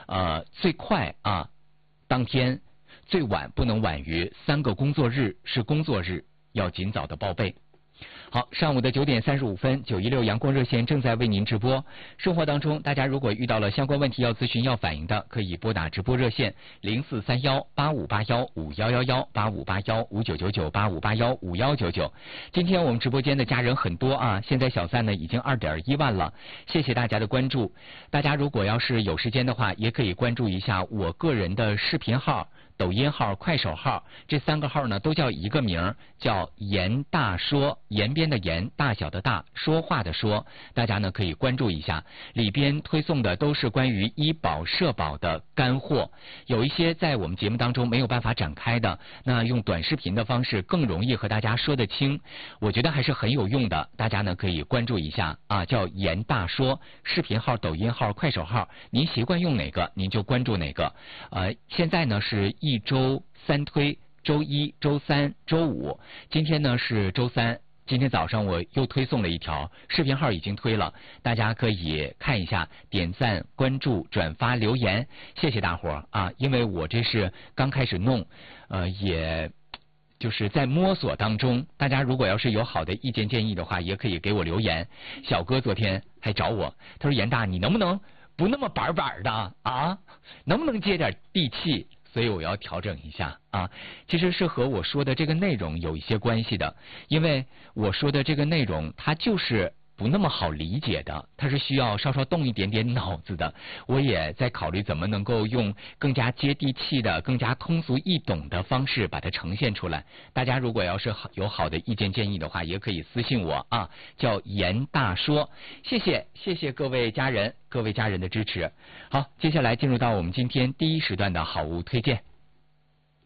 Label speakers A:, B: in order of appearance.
A: 最快啊，当天最晚不能晚于3个工作日是工作日，要尽早的报备。好，上午的9点35分，916阳光热线正在为您直播。生活当中，大家如果遇到了相关问题要咨询、要反映的，可以拨打直播热线0431858155118581599985815199。今天我们直播间的家人很多啊，现在小赞呢已经2.1万了，谢谢大家的关注。大家如果要是有时间的话，也可以关注一下我个人的视频号、抖音号、快手号，这3个号呢都叫一个名，叫严大说，延边的延，大小的大，说话的说，大家呢可以关注一下，里边推送的都是关于医保社保的干货，有一些在我们节目当中没有办法展开的，那用短视频的方式更容易和大家说得清，我觉得还是很有用的，大家呢可以关注一下啊，叫严大说，视频号、抖音号、快手号，您习惯用哪个您就关注哪个。现在呢是1周3推，周1、周3、周5，今天呢是周3。今天早上我又推送了一条视频号，已经推了，大家可以看一下，点赞、关注、转发、留言，谢谢大伙儿啊！因为我这是刚开始弄，也就是在摸索当中，大家如果要是有好的意见建议的话，也可以给我留言。小哥昨天还找我，他说严大，你能不能不那么板板的啊？能不能接点地气？所以我要调整一下啊，其实是和我说的这个内容有一些关系的，因为我说的这个内容它就是不那么好理解的，它是需要稍稍动一点点脑子的。我也在考虑怎么能够用更加接地气的、更加通俗易懂的方式把它呈现出来。大家如果要是有好的意见建议的话，也可以私信我啊，叫严大说。谢谢各位家人的支持。好，接下来进入到我们今天第1时段的好物推荐。